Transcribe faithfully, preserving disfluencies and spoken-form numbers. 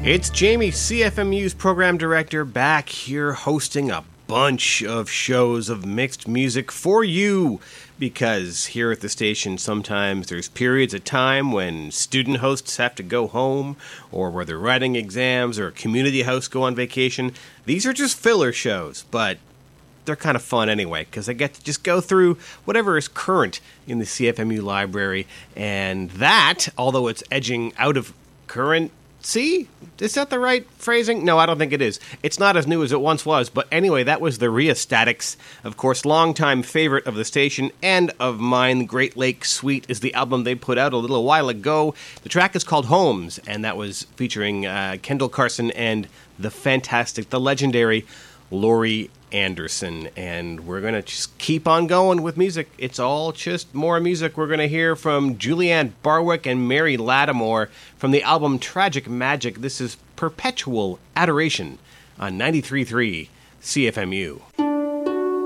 It's Jamie, C F M U's program director, back here hosting a bunch of shows of mixed music for you. Because here at the station, sometimes there's periods of time when student hosts have to go home, or where they're writing exams, or community hosts go on vacation. These are just filler shows, but they're kind of fun anyway, because I get to just go through whatever is current in the C F M U library. And that, although it's edging out of current, see? Is that the right phrasing? No, I don't think it is. It's not as new as it once was, but anyway, that was the Rheostatics. Of course, longtime favorite of the station and of mine. Great Lake Suite is the album they put out a little while ago. The track is called Homes, and that was featuring uh, Kendall Carson and the fantastic, the legendary Laurie Anderson. And we're going to just keep on going with music. It's all just more music. We're going to hear from Julianne Barwick and Mary Lattimore from the album Tragic Magic. This is Perpetual Adoration on ninety-three point three C F M U.